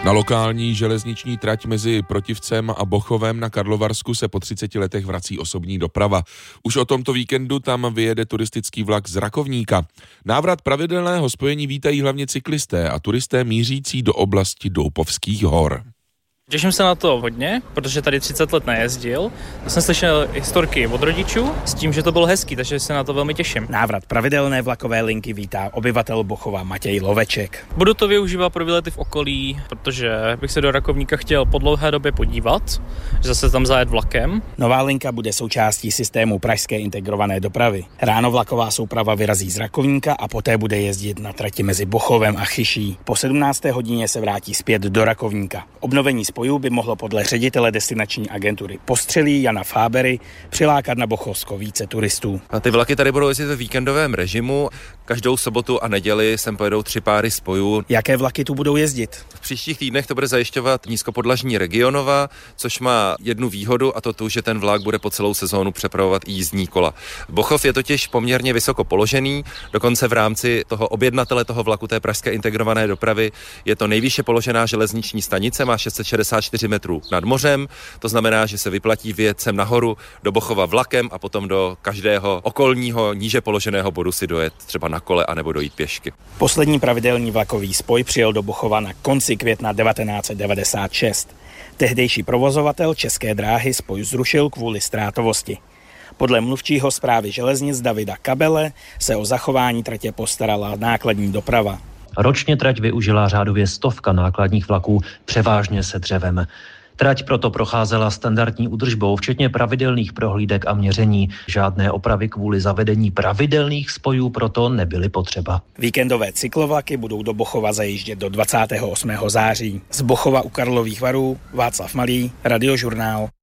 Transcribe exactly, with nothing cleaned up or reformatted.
Na lokální železniční trať mezi Protivcem a Bochovem na Karlovarsku se po třiceti letech vrací osobní doprava. Už o tomto víkendu tam vyjede turistický vlak z Rakovníka. Návrat pravidelného spojení vítají hlavně cyklisté a turisté mířící do oblasti Doupovských hor. Těším se na to hodně, protože tady třicet let nejezdil. Já jsem slyšel historky od rodičů s tím, že to bylo hezký, takže se na to velmi těším. Návrat pravidelné vlakové linky vítá obyvatel Bochova Matěj Loveček. Budu to využívat pro výlety v okolí, protože bych se do Rakovníka chtěl po dlouhé době podívat, že zase tam zajet vlakem. Nová linka bude součástí systému pražské integrované dopravy. Ráno vlaková souprava vyrazí z Rakovníka a poté bude jezdit na trati mezi Bochovem a Chyší. Po sedmnácté hodině se vrátí zpět do Rakovníka. Obnovení spojů by mohlo podle ředitele destinační agentury Postřelí Jana Fábery přilákat na Bochovsko více turistů. A ty vlaky tady budou jezdit ve víkendovém režimu. Každou sobotu a neděli sem pojedou tři páry spojů. Jaké vlaky tu budou jezdit? V příštích týdnech to bude zajišťovat nízkopodlažní Regionova, což má jednu výhodu, a to tu, že ten vlak bude po celou sezónu přepravovat i jízdní kola. Bochov je totiž poměrně vysoko položený, dokonce v rámci toho objednatele toho vlaku té pražské integrované dopravy je to nejvýše položená železniční stanice, má šest set šedesát čtyři metrů nad mořem, to znamená, že se vyplatí vyjet sem nahoru do Bochova vlakem a potom do každého okolního níže položeného bodu si dojet třeba na kole anebo dojít pěšky. Poslední pravidelný vlakový spoj přijel do Bochova na konci května devatenáct set devadesát šest. Tehdejší provozovatel České dráhy spoj zrušil kvůli ztrátovosti. Podle mluvčího správy železnic Davida Kabele se o zachování tratě postarala nákladní doprava. Ročně trať využila řádově stovka nákladních vlaků, převážně se dřevem. Trať proto procházela standardní údržbou, včetně pravidelných prohlídek a měření. Žádné opravy kvůli zavedení pravidelných spojů proto nebyly potřeba. Víkendové cyklovlaky budou do Bochova zajíždět do dvacátého osmého září. Z Bochova u Karlových Varů Václav Malý, Radiožurnál.